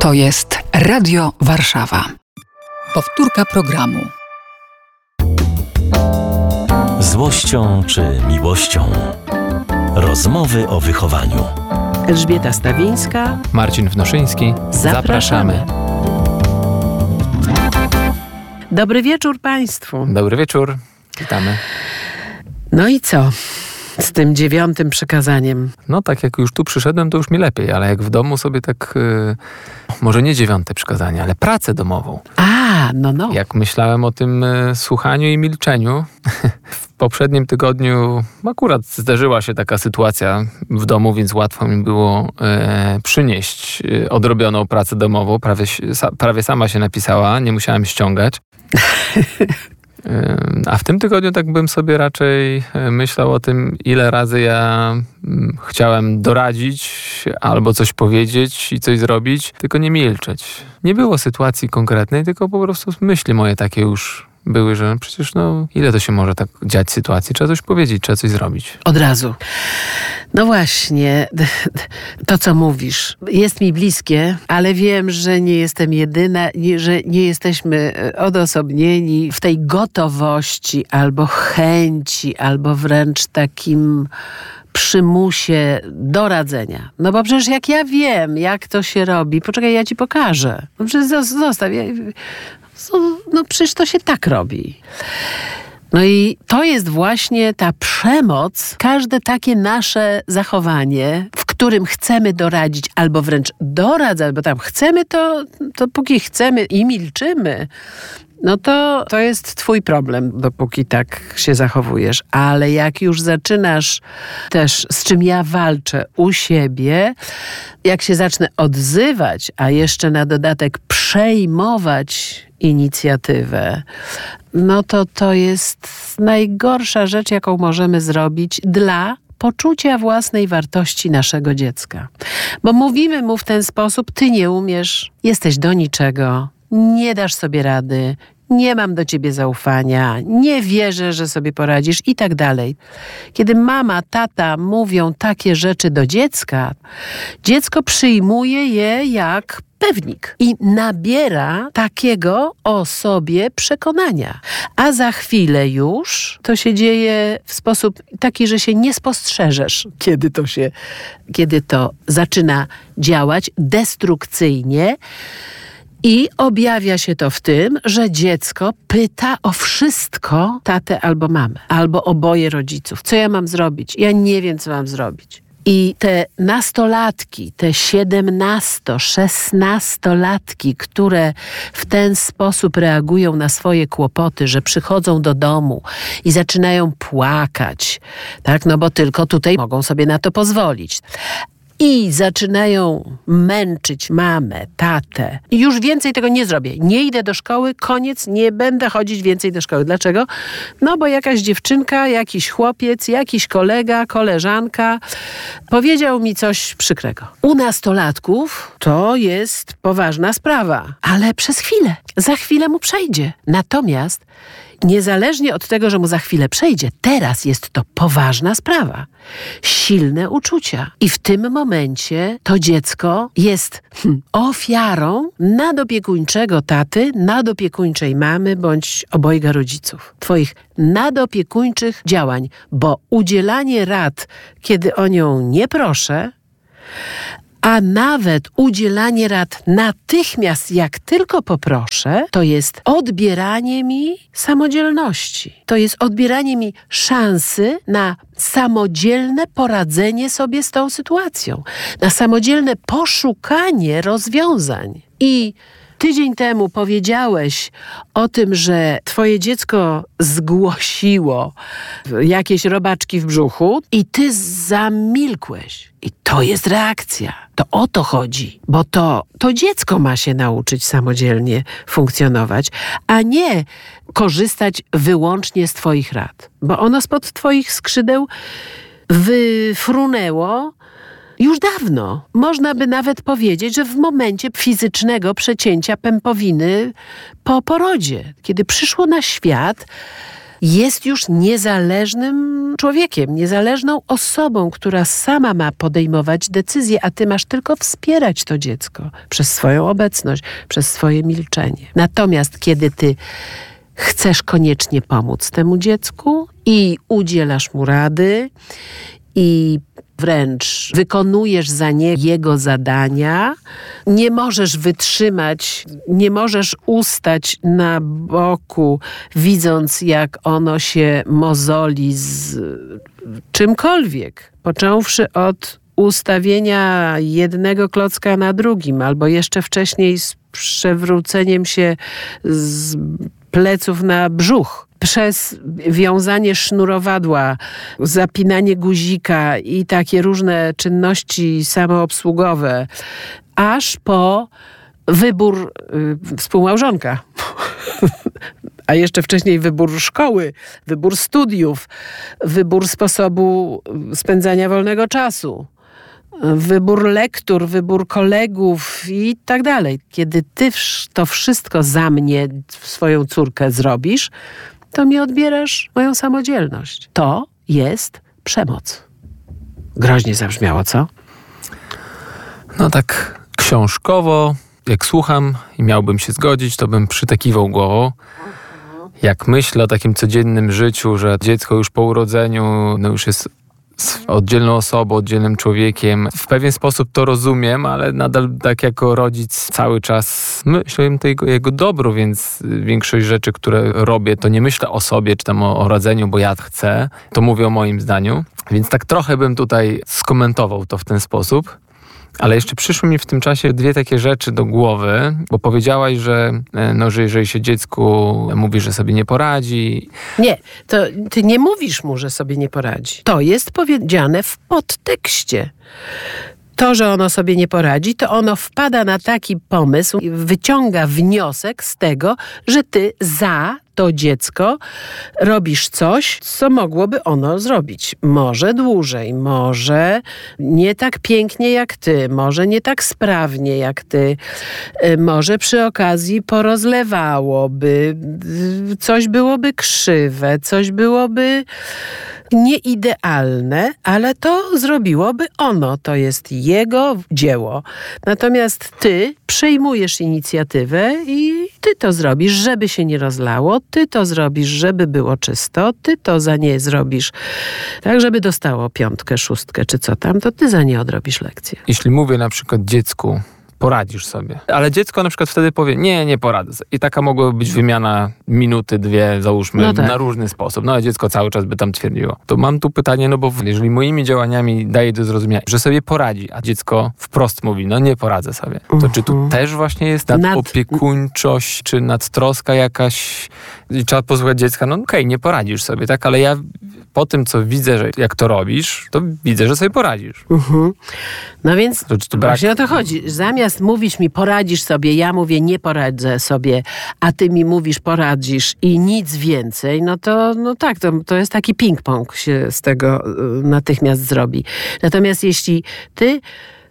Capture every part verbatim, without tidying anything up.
To jest Radio Warszawa. Powtórka programu. Złością czy miłością? Rozmowy o wychowaniu. Elżbieta Stawińska, Marcin Wnoszyński. Zapraszamy. Dobry wieczór Państwu. Dobry wieczór. Witamy. No i co z tym dziewiątym przykazaniem? No tak jak już tu przyszedłem, to już mi lepiej, ale jak w domu sobie tak, yy, może nie dziewiąte przykazanie, ale pracę domową. A, no no. Jak myślałem o tym yy, słuchaniu i milczeniu, w poprzednim tygodniu akurat zdarzyła się taka sytuacja w domu, więc łatwo mi było yy, przynieść yy, odrobioną pracę domową. Prawie, prawie sama się napisała, nie musiałem ściągać. A w tym tygodniu tak bym sobie raczej myślał o tym, ile razy ja chciałem doradzić albo coś powiedzieć i coś zrobić, tylko nie milczeć. Nie było sytuacji konkretnej, tylko po prostu myśli moje takie już były, że przecież no ile to się może tak dziać sytuacji? Trzeba coś powiedzieć, trzeba coś zrobić. Od razu. No właśnie, to co mówisz jest mi bliskie, ale wiem, że nie jestem jedyna, nie, że nie jesteśmy odosobnieni w tej gotowości albo chęci, albo wręcz takim przymusie do radzenia. No bo przecież jak ja wiem, jak to się robi, poczekaj, ja ci pokażę. No przecież zostaw. Ja, no przecież to się tak robi. No i to jest właśnie ta przemoc, każde takie nasze zachowanie, w którym chcemy doradzić, albo wręcz doradzać, bo tam chcemy to, to póki chcemy i milczymy, no to to jest twój problem, dopóki tak się zachowujesz. Ale jak już zaczynasz też, z czym ja walczę u siebie, jak się zacznę odzywać, a jeszcze na dodatek przejmować inicjatywę, no to to jest najgorsza rzecz, jaką możemy zrobić dla poczucia własnej wartości naszego dziecka. Bo mówimy mu w ten sposób: ty nie umiesz, jesteś do niczego, nie dasz sobie rady, nie mam do ciebie zaufania, nie wierzę, że sobie poradzisz i tak dalej. Kiedy mama, tata mówią takie rzeczy do dziecka, dziecko przyjmuje je jak pewnik i nabiera takiego o sobie przekonania. A za chwilę już to się dzieje w sposób taki, że się nie spostrzeżesz, kiedy to się, kiedy to zaczyna działać destrukcyjnie. I objawia się to w tym, że dziecko pyta o wszystko tatę albo mamę, albo oboje rodziców. Co ja mam zrobić? Ja nie wiem, co mam zrobić. I te nastolatki, te siedemnasto, szesnastolatki, które w ten sposób reagują na swoje kłopoty, że przychodzą do domu i zaczynają płakać, tak? No bo tylko tutaj mogą sobie na to pozwolić. I zaczynają męczyć mamę, tatę. I już więcej tego nie zrobię. Nie idę do szkoły, koniec, nie będę chodzić więcej do szkoły. Dlaczego? No bo jakaś dziewczynka, jakiś chłopiec, jakiś kolega, koleżanka powiedział mi coś przykrego. U nastolatków to jest poważna sprawa, ale przez chwilę. Za chwilę mu przejdzie. Natomiast niezależnie od tego, że mu za chwilę przejdzie, teraz jest to poważna sprawa. Silne uczucia. I w tym momencie to dziecko jest hm, ofiarą nadopiekuńczego taty, nadopiekuńczej mamy bądź obojga rodziców. Twoich nadopiekuńczych działań, bo udzielanie rad, kiedy o nią nie proszę, a nawet udzielanie rad natychmiast, jak tylko poproszę, to jest odbieranie mi samodzielności. To jest odbieranie mi szansy na samodzielne poradzenie sobie z tą sytuacją, na samodzielne poszukanie rozwiązań. I tydzień temu powiedziałeś o tym, że twoje dziecko zgłosiło jakieś robaczki w brzuchu i ty zamilkłeś. I to jest reakcja. To o to chodzi, bo to, to dziecko ma się nauczyć samodzielnie funkcjonować, a nie korzystać wyłącznie z twoich rad. Bo ono spod twoich skrzydeł wyfrunęło już dawno. Można by nawet powiedzieć, że w momencie fizycznego przecięcia pępowiny po porodzie, kiedy przyszło na świat jest już niezależnym człowiekiem, niezależną osobą, która sama ma podejmować decyzje, a ty masz tylko wspierać to dziecko przez swoją obecność, przez swoje milczenie. Natomiast kiedy ty chcesz koniecznie pomóc temu dziecku i udzielasz mu rady i wręcz wykonujesz za nie jego zadania, nie możesz wytrzymać, nie możesz ustać na boku, widząc, jak ono się mozoli z czymkolwiek, począwszy od ustawienia jednego klocka na drugim, albo jeszcze wcześniej z przewróceniem się z pleców na brzuch, przez wiązanie sznurowadła, zapinanie guzika i takie różne czynności samoobsługowe, aż po wybór y, współmałżonka. A jeszcze wcześniej wybór szkoły, wybór studiów, wybór sposobu spędzania wolnego czasu, wybór lektur, wybór kolegów i tak dalej. Kiedy ty to wszystko za mnie, swoją córkę zrobisz, to mi odbierasz moją samodzielność. To jest przemoc. Groźnie zabrzmiało, co? No tak książkowo, jak słucham i miałbym się zgodzić, to bym przytakiwał głową. Jak myślę o takim codziennym życiu, że dziecko już po urodzeniu no już jest oddzielną osobą, oddzielnym człowiekiem. W pewien sposób to rozumiem, ale nadal tak jako rodzic cały czas myślę o jego, jego dobru, więc większość rzeczy, które robię, to nie myślę o sobie, czy tam o, o rodzeniu, bo ja chcę. To mówię o moim zdaniu. Więc tak trochę bym tutaj skomentował to w ten sposób. Ale jeszcze przyszły mi w tym czasie dwie takie rzeczy do głowy, bo powiedziałaś, że, no, że jeżeli się dziecku mówi, że sobie nie poradzi. Nie, to ty nie mówisz mu, że sobie nie poradzi. To jest powiedziane w podtekście. To, że ono sobie nie poradzi, to ono wpada na taki pomysł i wyciąga wniosek z tego, że ty za to dziecko robisz coś, co mogłoby ono zrobić. Może dłużej, może nie tak pięknie jak ty, może nie tak sprawnie jak ty, może przy okazji porozlewałoby, coś byłoby krzywe, coś byłoby nieidealne, ale to zrobiłoby ono. To jest jego dzieło. Natomiast ty przejmujesz inicjatywę i ty to zrobisz, żeby się nie rozlało, ty to zrobisz, żeby było czysto, ty to za nie zrobisz, tak żeby dostało piątkę, szóstkę czy co tam, to ty za nie odrobisz lekcję. Jeśli mówię na przykład dziecku, poradzisz sobie. Ale dziecko na przykład wtedy powie, nie, nie poradzę sobie. I taka mogłaby być wymiana minuty, dwie, załóżmy, no tak. na różny sposób. No a dziecko cały czas by tam twierdziło. To mam tu pytanie, no bo jeżeli moimi działaniami daje do zrozumienia, że sobie poradzi, a dziecko wprost mówi, no nie poradzę sobie. To uh-huh. czy tu też właśnie jest nadopiekuńczość, czy nadtroska jakaś i trzeba posłuchać dziecka, no okej, okay, nie poradzisz sobie, tak? Ale ja po tym, co widzę, że jak to robisz, to widzę, że sobie poradzisz. Uh-huh. No więc to, to brak... właśnie o to chodzi. Zamiast mówić mi poradzisz sobie, ja mówię nie poradzę sobie, a ty mi mówisz poradzisz i nic więcej, no to no tak, to, to jest taki ping-pong się z tego natychmiast zrobi. Natomiast jeśli ty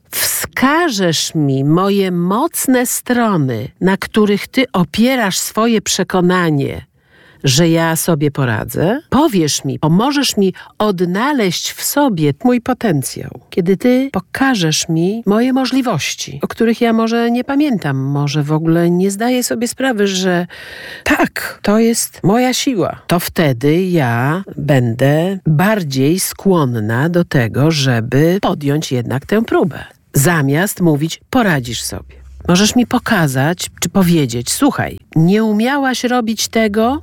wskażesz mi moje mocne strony, na których ty opierasz swoje przekonanie, że ja sobie poradzę, powiesz mi, pomożesz mi odnaleźć w sobie mój potencjał. Kiedy ty pokażesz mi moje możliwości, o których ja może nie pamiętam, może w ogóle nie zdaję sobie sprawy, że tak, to jest moja siła, to wtedy ja będę bardziej skłonna do tego, żeby podjąć jednak tę próbę. Zamiast mówić, poradzisz sobie. Możesz mi pokazać, czy powiedzieć, słuchaj, nie umiałaś robić tego,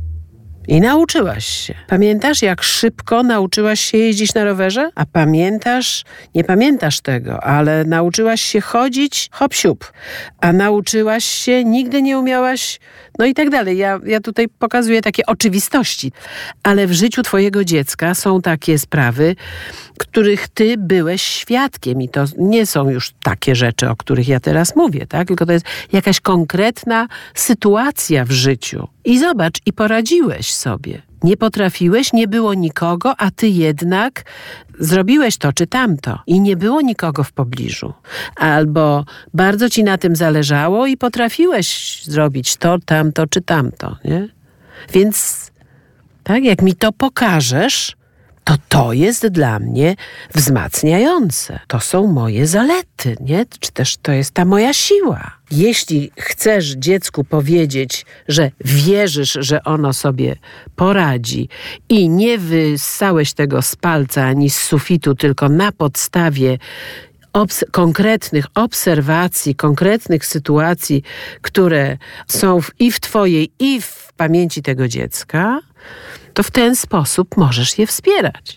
i nauczyłaś się. Pamiętasz, jak szybko nauczyłaś się jeździć na rowerze? A pamiętasz, nie pamiętasz tego, ale nauczyłaś się chodzić hop siup. A nauczyłaś się, nigdy nie umiałaś, no i tak dalej. Ja, ja tutaj pokazuję takie oczywistości. Ale w życiu twojego dziecka są takie sprawy, których ty byłeś świadkiem. I to nie są już takie rzeczy, o których ja teraz mówię, tak? Tylko to jest jakaś konkretna sytuacja w życiu. I zobacz, i poradziłeś sobie. Nie potrafiłeś, nie było nikogo, a ty jednak zrobiłeś to czy tamto i nie było nikogo w pobliżu. Albo bardzo ci na tym zależało i potrafiłeś zrobić to, tamto czy tamto, nie? Więc Tak? Jak mi to pokażesz, to to jest dla mnie wzmacniające. To są moje zalety, nie? Czy też to jest ta moja siła. Jeśli chcesz dziecku powiedzieć, że wierzysz, że ono sobie poradzi i nie wyssałeś tego z palca ani z sufitu, tylko na podstawie Obs- konkretnych obserwacji, konkretnych sytuacji, które są w, i w twojej, i w pamięci tego dziecka, to w ten sposób możesz je wspierać.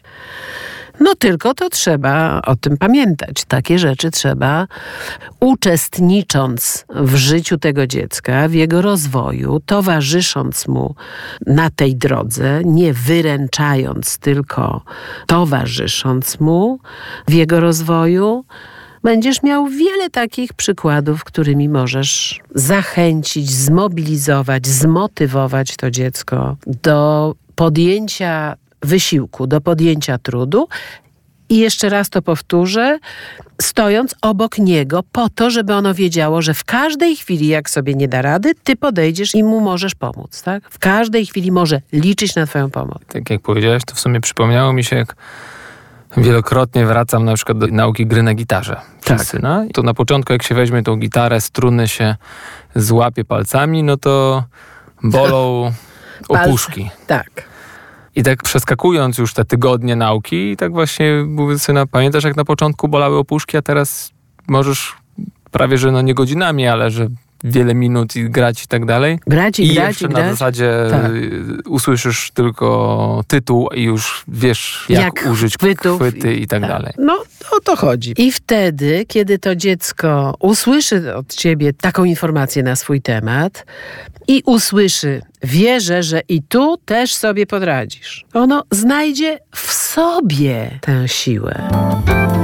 No tylko to trzeba o tym pamiętać. Takie rzeczy trzeba, uczestnicząc w życiu tego dziecka, w jego rozwoju, towarzysząc mu na tej drodze, nie wyręczając, tylko towarzysząc mu w jego rozwoju, będziesz miał wiele takich przykładów, którymi możesz zachęcić, zmobilizować, zmotywować to dziecko do podjęcia wysiłku, do podjęcia trudu. I jeszcze raz to powtórzę, stojąc obok niego po to, żeby ono wiedziało, że w każdej chwili, jak sobie nie da rady, ty podejdziesz i mu możesz pomóc. Tak? W każdej chwili może liczyć na twoją pomoc. Tak jak powiedziałeś, to w sumie przypomniało mi się, jak wielokrotnie wracam na przykład do nauki gry na gitarze przez Tak. syna. To na początku, jak się weźmie tą gitarę, struny się złapie palcami, no to bolą opuszki. Tak. I tak przeskakując już te tygodnie nauki, i tak właśnie mówię syna, pamiętasz jak na początku bolały opuszki, a teraz możesz prawie, że no nie godzinami, ale że wiele minut i grać i tak dalej. Grać i, I grać jeszcze i na grać. zasadzie Tak. usłyszysz tylko tytuł i już wiesz, jak, Jak użyć chwytów chwyty i tak, tak. dalej. No, o to chodzi. I wtedy, kiedy to dziecko usłyszy od ciebie taką informację na swój temat i usłyszy, wierzę, że i tu też sobie poradzisz. Ono znajdzie w sobie tę siłę.